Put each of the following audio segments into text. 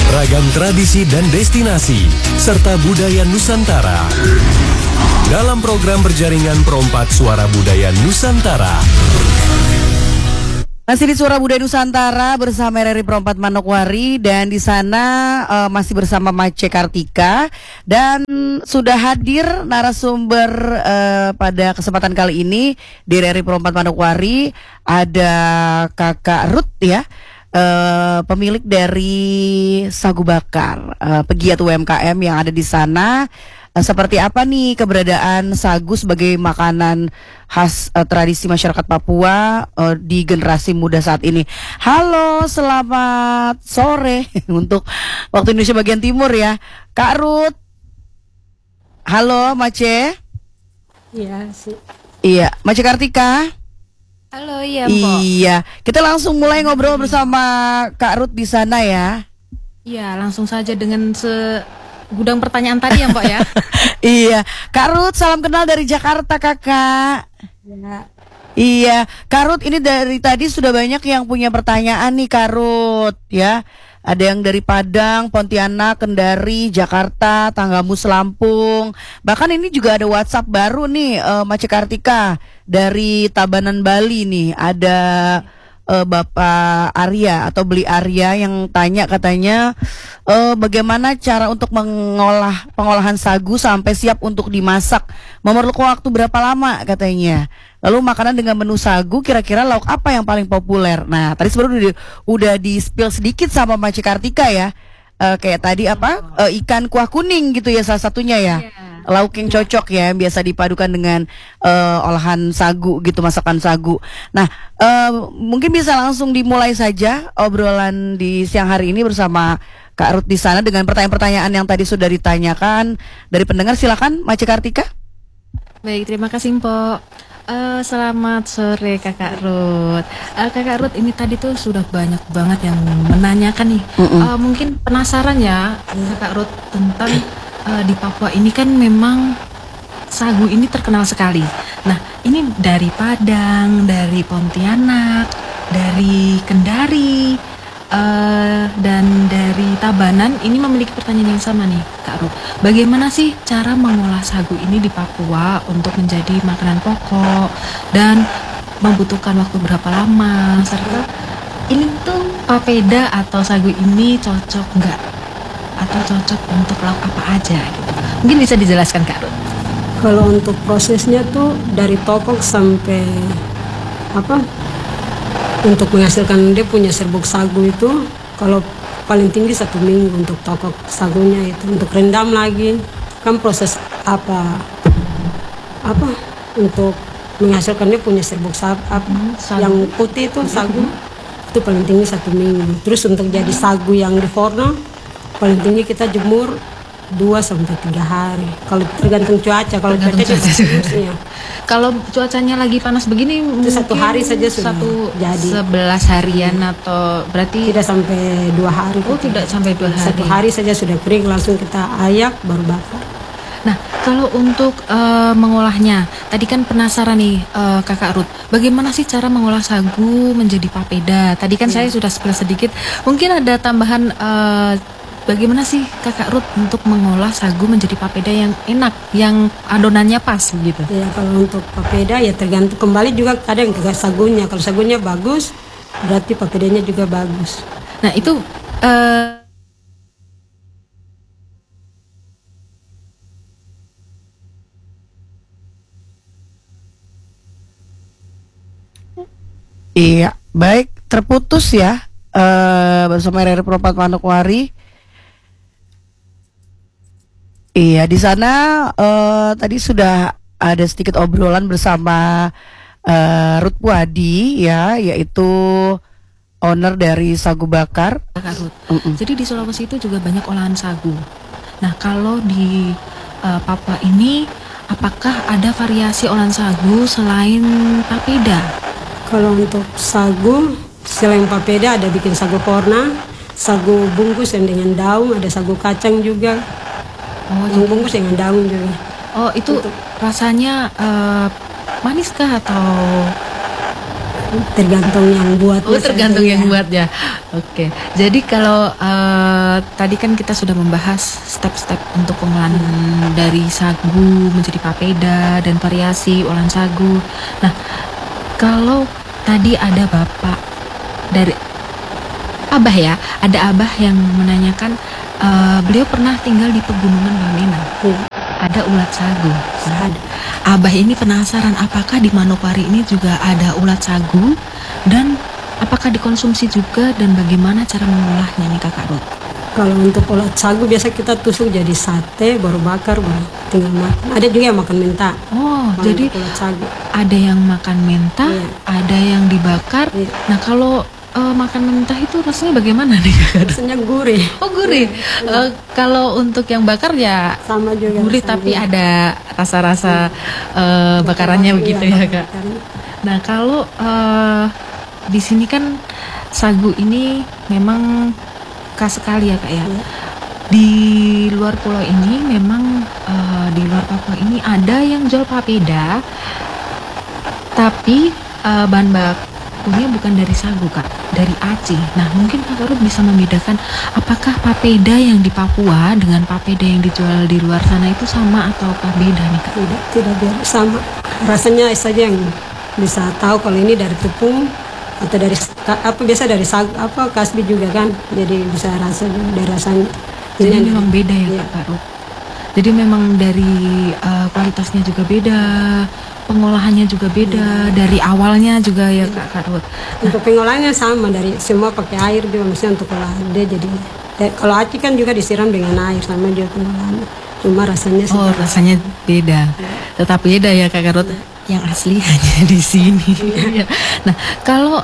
Ragam tradisi dan destinasi, serta budaya Nusantara. Dalam program berjaringan Perompak Suara Budaya Nusantara. Masih di Suara Budaya Nusantara bersama RRI Perompak Manokwari, dan di sana masih bersama Mace Kartika, dan sudah hadir narasumber pada kesempatan kali ini di RRI Perompak Manokwari. Ada Kakak Ruth ya, pemilik dari Sagu Bakar, pegiat UMKM yang ada di sana. Seperti apa nih keberadaan sagu sebagai makanan khas tradisi masyarakat Papua di generasi muda saat ini. Halo, selamat sore untuk waktu Indonesia bagian timur ya, Kak Ruth. Halo, Mace. Iya sih. Iya, Mace Kartika. Halo, iya Mbok. Iya, kita langsung mulai ngobrol bersama Kak Ruth di sana ya. Iya, langsung saja dengan gudang pertanyaan tadi ya Mbak ya. Iya, Kak Ruth, salam kenal dari Jakarta Kakak. Ya. Iya, Kak Ruth, ini dari tadi sudah banyak yang punya pertanyaan nih Kak Ruth ya. Ada yang dari Padang, Pontianak, Kendari, Jakarta, Tanggamus, Lampung. Bahkan ini juga ada WhatsApp baru nih, Mace Kartika dari Tabanan, Bali nih. Ada Bapak Arya atau Beli Arya yang tanya katanya bagaimana cara untuk pengolahan sagu sampai siap untuk dimasak, memerlukan waktu berapa lama katanya. Lalu makanan dengan menu sagu kira-kira lauk apa yang paling populer. Nah tadi sebenarnya udah di spill sedikit sama Mace Kartika ya, kayak tadi ikan kuah kuning gitu ya salah satunya ya. Lauk yang cocok ya, yang biasa dipadukan dengan olahan sagu gitu, masakan sagu. Nah, mungkin bisa langsung dimulai saja obrolan di siang hari ini bersama Kak Ruth di sana dengan pertanyaan-pertanyaan yang tadi sudah ditanyakan dari pendengar. Silakan, Mace Kartika. Baik, terima kasih Mbok. Selamat sore Kakak Ruth. Kakak Ruth, ini tadi tuh sudah banyak banget yang menanyakan nih. Mungkin penasaran ya Kakak Ruth tentang di Papua ini kan memang sagu ini terkenal sekali. Nah, ini dari Padang, dari Pontianak, dari Kendari, dan dari Tabanan ini memiliki pertanyaan yang sama nih, Kak Ruth. Bagaimana sih cara mengolah sagu ini di Papua untuk menjadi makanan pokok, dan membutuhkan waktu berapa lama, serta ini tuh papeda atau sagu ini cocok nggak? Atau cocok untuk lauk apa aja gitu. Mungkin bisa dijelaskan Kak Ruth. Kalau untuk prosesnya tuh dari tokok sampai untuk menghasilkan dia punya serbuk sagu itu, kalau paling tinggi 1 minggu untuk tokok sagunya itu. Untuk rendam lagi kan proses untuk menghasilkan dia punya serbuk sagu yang putih itu sagu itu paling tinggi 1 minggu. Terus untuk jadi sagu yang di forno paling tinggi kita jemur 2-3 hari. Kalau tergantung cuaca, kalau cuaca ya. Kalau cuacanya lagi panas begini itu 1 hari saja sudah jadi. 11 harian atau berarti tidak sampai 2 hari. Oh, tidak sampai 2 hari. 1 hari saja sudah kering, langsung kita ayak baru bakar. Nah, kalau untuk mengolahnya, tadi kan penasaran nih Kakak Ruth, bagaimana sih cara mengolah sagu menjadi papeda? Tadi kan saya sudah spill sedikit, mungkin ada tambahan bagaimana sih Kakak Ruth untuk mengolah sagu menjadi papeda yang enak, yang adonannya pas gitu? Ya, kalau untuk papeda ya tergantung, kembali juga kadang ke sagunya. Kalau sagunya bagus, berarti papedanya juga bagus. Nah, itu Iya, baik, terputus ya bersama RRI Perompak Manokwari. Iya, di sana tadi sudah ada sedikit obrolan bersama Ruth Puadi ya, yaitu owner dari Sagu Bakar. Kakak Ruth. Jadi di Sulawesi itu juga banyak olahan sagu. Nah, kalau di Papua ini apakah ada variasi olahan sagu selain papeda? Kalau untuk sagu selain papeda ada bikin sagu korna, sagu bungkus yang dengan daun, ada sagu kacang juga. Yang bungkus dengan daun juga. Oh, itu untuk rasanya manis kah atau tergantung yang buat? Oh, tergantung yang buat ya. Oke. Jadi kalau tadi kan kita sudah membahas step-step untuk pengolahan dari sagu menjadi papeda dan variasi olahan sagu. Nah, kalau tadi ada bapak dari abah ya, ada abah yang menanyakan beliau pernah tinggal di pegunungan Wamena. Ada ulat sagu. Abah ini penasaran apakah di Manokwari ini juga ada ulat sagu dan apakah dikonsumsi juga dan bagaimana cara mengolahnya nih Kakak Ruth? Kalau untuk ulat sagu biasa kita tusuk jadi sate, baru bakar, baru tinggal makan. Ada juga yang makan menta. Oh, Kalau jadi untuk ulat sagu. ada yang makan mentah, Iya. ada yang dibakar. Iya. Nah, kalau makan mentah itu rasanya bagaimana nih Kakak Ruth? Rasanya gurih. Oh, gurih. Kalau untuk yang bakar ya Sama juga. gurih rasanya. tapi ada rasa-rasa bakarannya begitu ya Kak. bakarnya. Nah, kalau di sini kan sagu ini memang khas sekali ya Kak ya. Di luar pulau ini memang di luar Papua ini ada yang jual papeda, tapi bahan bakunya bukan dari sagu Kak, dari aci. Nah, mungkin Kak Ruth bisa membedakan apakah papeda yang di Papua dengan papeda yang dijual di luar sana itu sama ataukah beda nih Kak? Tidak biar sama. Rasanya saja yang bisa tahu kalau ini dari tepung atau dari biasa dari sagu kasbi juga kan. Jadi bisa rasa dari rasanya. Jadi Ini memang beda ya iya. Kak Ruth. Jadi memang dari kualitasnya juga beda, pengolahannya juga beda, dari awalnya juga ya Kak Ruth. Untuk pengolahannya sama dari semua pakai air juga maksudnya untuk olah dia jadi kalau aci kan juga disiram dengan air sama juga pengolahannya. Cuma rasanya Oh, rasanya beda. Tetap beda ya Kak Ruth. Yang asli hanya di sini. Nah, kalau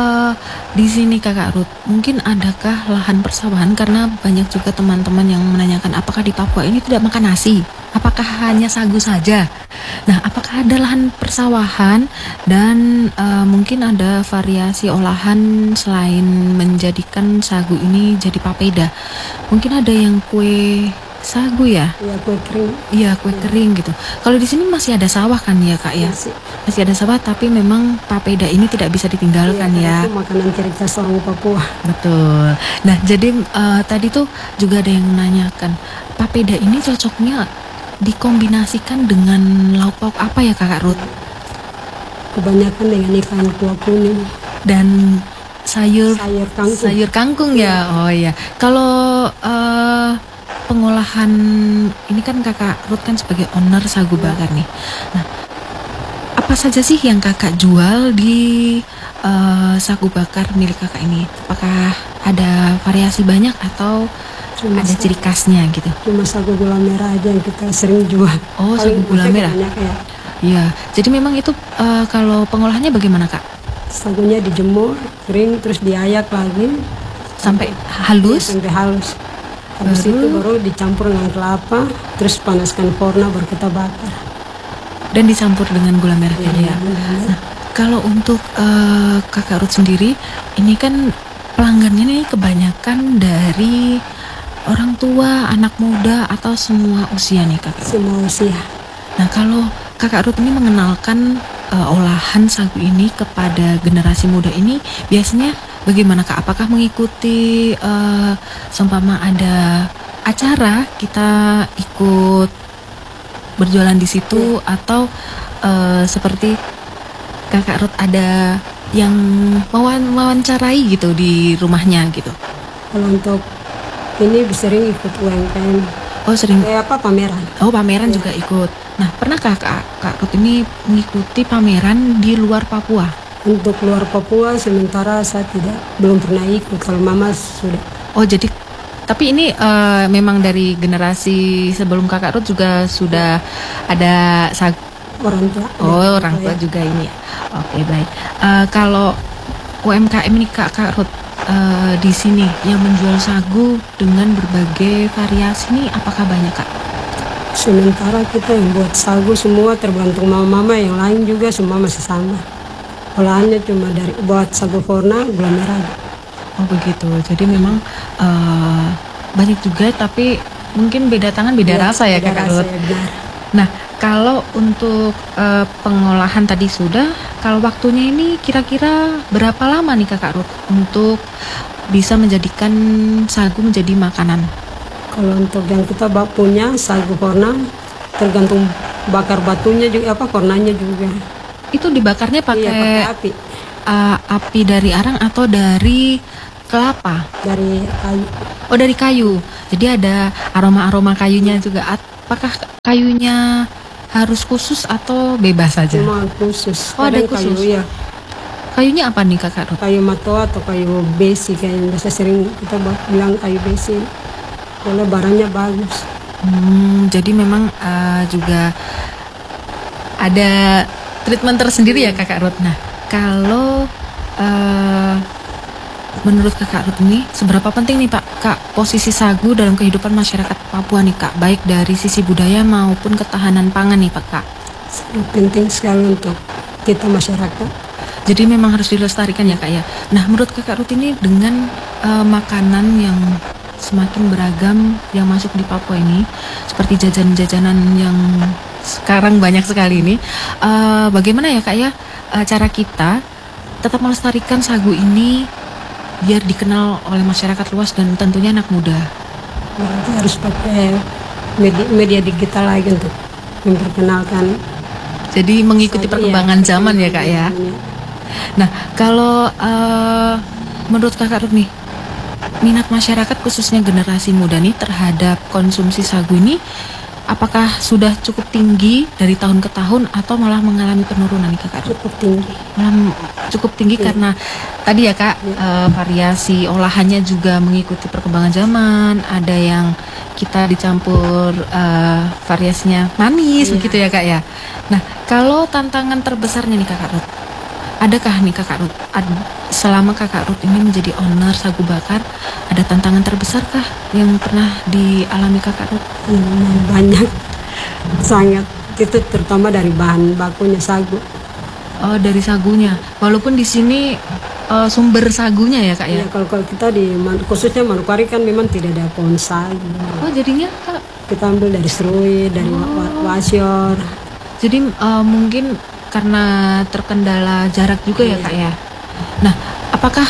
di sini Kakak Ruth, mungkin adakah lahan persawahan karena banyak juga teman-teman yang menanyakan apakah di Papua ini tidak makan nasi? Apakah hanya sagu saja? Nah, apakah ada lahan persawahan dan mungkin ada variasi olahan selain menjadikan sagu ini jadi papeda? Mungkin ada yang kue sagu ya? ya kue kering. Iya, kue kering gitu. Kalau di sini masih ada sawah kan ya Kak ya? Masih ada sawah tapi memang papeda ini tidak bisa ditinggalkan ya. Itu makanan ciri khas orang Papua. Betul. Nah, jadi tadi tuh juga ada yang menanyakan papeda ini cocoknya dikombinasikan dengan lauk-lauk apa ya Kakak Ruth? Kebanyakan dengan ikan kuah kuning, Dan sayur sayur kangkung. ya. Oh iya. Kalau pengolahan ini kan Kakak Ruth kan sebagai owner sagu bakar nih. Nah, apa saja sih yang Kakak jual di sagu bakar milik Kakak ini? Apakah ada variasi banyak atau Cuma ada ciri khasnya gitu? Cuma sagu gula merah aja yang kita sering jual. Oh, sagu gula merah. Banyak ya. Iya. Jadi memang itu kalau pengolahannya bagaimana Kak? Sagunya dijemur, kering, terus diayak lagi Sampai halus? sampai halus. Habis itu baru dicampur dengan kelapa, terus panaskan forno baru kita bakar. Dan dicampur dengan gula merah tadi ya. Nah, kalau untuk Kakak Ruth sendiri, ini kan pelanggannya nih kebanyakan dari orang tua, anak muda atau semua usia nih Kakak Ruth? Semua usia. Nah, kalau Kakak Ruth ini mengenalkan olahan sagu ini kepada generasi muda ini, biasanya bagaimana Kak? Apakah mengikuti seumpama ada acara kita ikut berjualan di situ atau seperti Kakak Ruth ada yang mewawancarai gitu di rumahnya gitu? Kalau untuk ini sering ikut UMKM. Oh, sering. Pameran. Oh, pameran juga ikut. Nah, pernahkah Kak Ruth ini mengikuti pameran di luar Papua? Untuk luar Papua sementara saya belum pernah ikut. Kalau mama sudah. Oh, jadi tapi ini memang dari generasi sebelum Kakak Ruth juga sudah ada Orang tua. Oh, orang tua juga ini ya. Oke, baik. Kalau UMKM ini Kak Ruth di sini yang menjual sagu dengan berbagai variasi ini apakah banyak Kak? Sementara kita yang buat sagu semua tergantung mama-mama, yang lain juga semua masih sama. Olahannya cuma dari buat sagu forna, gula merah. Oh begitu. Jadi memang banyak juga tapi mungkin beda tangan beda rasa ya Kak Ruth. Nah, kalau untuk pengolahan tadi sudah, kalau waktunya ini kira-kira berapa lama nih Kakak Ruth untuk bisa menjadikan sagu menjadi makanan? Kalau untuk yang kita punya sagu korna, tergantung bakar batunya juga, kornanya juga. Itu dibakarnya Iya, pakai pakai api api dari arang atau dari kelapa? dari kayu. Oh, dari kayu. Jadi ada aroma-aroma kayunya juga. Apakah kayunya harus khusus atau bebas saja? Cuma khusus. Oh, ada Kadang khusus. Kayu, ya, Kayunya apa nih Kakak Ruth? kayu matoa atau kayu besi, kayak yang biasa sering kita bilang kayu besi. Karena barangnya bagus. Jadi memang juga ada treatment tersendiri ya Kakak Ruth. Nah, kalau menurut Kakak Ruth ini seberapa penting nih Pak Kak posisi sagu dalam kehidupan masyarakat Papua nih Kak, baik dari sisi budaya maupun ketahanan pangan nih Pak Kak? Sangat penting sekali untuk kita masyarakat. Jadi memang harus dilestarikan ya Kak ya. Nah, menurut Kakak Ruth ini dengan makanan yang semakin beragam yang masuk di Papua ini, seperti jajanan-jajanan yang sekarang banyak sekali ini, bagaimana ya Kak ya cara kita tetap melestarikan sagu ini biar dikenal oleh masyarakat luas dan tentunya anak muda? Berarti harus pakai media digital lagi untuk memperkenalkan. Jadi mengikuti perkembangan zaman ya Kak ya. Nah, kalau menurut Kakak Ruth nih, minat masyarakat khususnya generasi muda nih terhadap konsumsi sagu ini apakah sudah cukup tinggi dari tahun ke tahun atau malah mengalami penurunan nih Kakak Ruth? Cukup tinggi. Malah cukup tinggi karena tadi ya Kak, variasi olahannya juga mengikuti perkembangan zaman. Ada yang kita dicampur variasinya manis begitu ya Kak ya. Nah, kalau tantangan terbesarnya nih Kakak Ruth, adakah nih Kakak Ruth, selama Kakak Ruth ini menjadi owner sagu bakar, ada tantangan terbesarkah yang pernah dialami Kakak Ruth? Banyak, sangat. Itu terutama dari bahan bakunya sagu. Oh, dari sagunya. Walaupun di sini sumber sagunya ya Kak ya. Ya, kalau kita khususnya Manokwari kan memang tidak ada pohon sagu. Oh, jadinya Kak, Kita ambil dari Serui, dari Wasior. jadi mungkin karena terkendala jarak juga ya Kak ya. Nah, apakah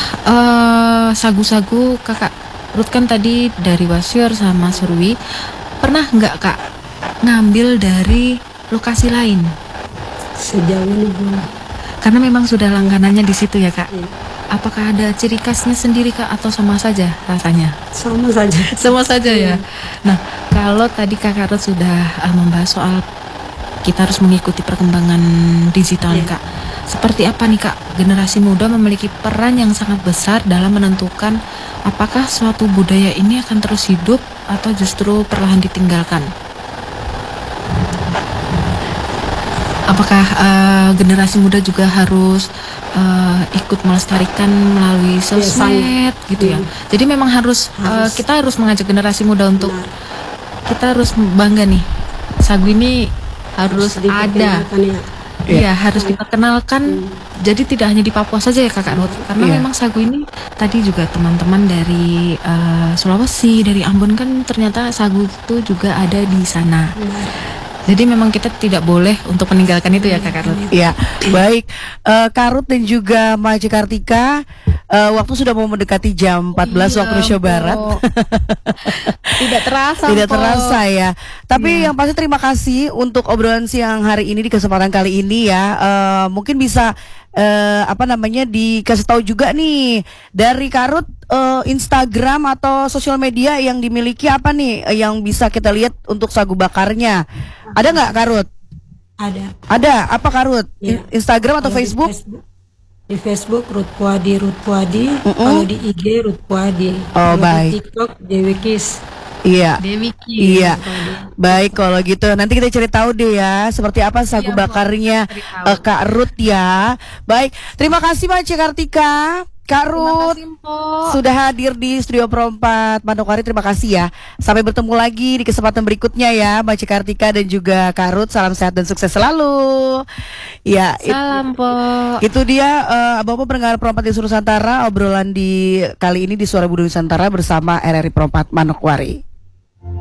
sagu-sagu Kakak Ruth kan tadi dari Wasior sama Serui, pernah nggak Kak ngambil dari lokasi lain? Sejauh ini belum. Karena memang sudah langganannya di situ ya Kak. Iya. Apakah ada ciri khasnya sendiri Kak atau sama saja rasanya? Sama saja. Sama saja ya. Nah, kalau tadi Kakak Ruth sudah membahas soal kita harus mengikuti perkembangan digital nih Kak. Seperti apa nih Kak, generasi muda memiliki peran yang sangat besar dalam menentukan apakah suatu budaya ini akan terus hidup atau justru perlahan ditinggalkan? Apakah generasi muda juga harus ikut melestarikan melalui sosmed gitu ya? Jadi memang harus kita harus mengajak generasi muda untuk kita harus bangga nih, sagu ini harus ada. Iya, harus diperkenalkan. Jadi tidak hanya di Papua saja ya Kakak Ruth, karena memang sagu ini tadi juga teman-teman dari Sulawesi, dari Ambon kan ternyata sagu itu juga ada di sana. Jadi memang kita tidak boleh untuk meninggalkan itu ya Kakak Ruth. Ya, baik. Kak Ruth dan juga Maci Kartika, waktu sudah mau mendekati jam 14 waktu Indonesia Barat. Tidak terasa. Tidak terasa ya. Tapi yang pasti terima kasih untuk obrolan siang hari ini di kesempatan kali ini ya. Mungkin bisa dikasih tahu juga nih dari Kak Ruth, Instagram atau sosial media yang dimiliki apa nih yang bisa kita lihat untuk sagu bakarnya? Ada nggak Kak Ruth? Ada. Ada. Apa Kak Ruth? Ya. Instagram atau Kalau Facebook? Di Facebook Ruth Puadi. Kalau di IG Ruth Puadi. Oh, Kalau baik. di TikTok Dewi Kis. Iya. Dewi Kis. Iya. Baik kalau gitu nanti kita cari tahu deh ya seperti apa sagu bakarnya Kak Ruth ya. Baik, terima kasih Maci Kartika. Kak Ruth sudah hadir di Studio Pro 4 Manokwari, terima kasih ya. Sampai bertemu lagi di kesempatan berikutnya ya Maci Kartika dan juga Kak Ruth. Salam sehat dan sukses selalu. Ya, Salam Po. itu dia Bapak pendengar Pro 4 di Nusantara, obrolan di kali ini di Suara Budaya Nusantara bersama RRI Pro 4 Manokwari.